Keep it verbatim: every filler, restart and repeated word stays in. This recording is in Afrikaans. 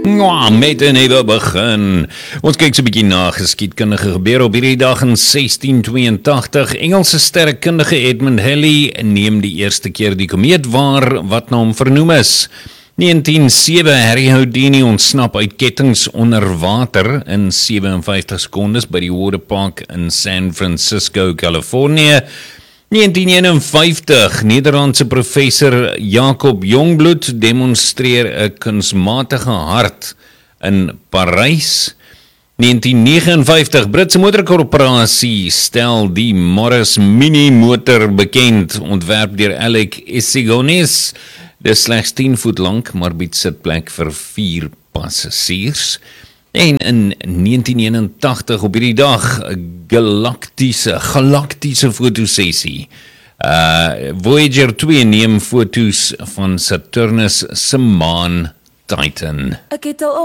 Mwah, met 'n nuwe begin. Ons kyk so 'n bietjie na geskiedkundige gebeure op hierdie dag in sestien tweeëntagtig. Engelse sterrekundige Edmund Halley neem die eerste keer die komeet waar wat na hom vernoem is. negentien oh sewe Harry Houdini ontsnap uit kettings onder water in sewe en vyftig sekondes by die Waterpark in San Francisco, Californië. negentien een en vyftig Nederlandse professor Jacob Jongbloed demonstreer 'n kunsmatige hart in Parys. negentien vyf nege Britse motorkorporasie stel die Morris Mini motor bekend, ontwerp deur Alec Esigonis. Dis slegs tien voet lank, maar bied sitplek vir vier passasiers. En in negentien eenentagtig op hierdie dag, 'n galaktiese, galaktiese fotosessie. Uh, Voyager twee neem foto's van Saturnus se maan Titan. Ek het al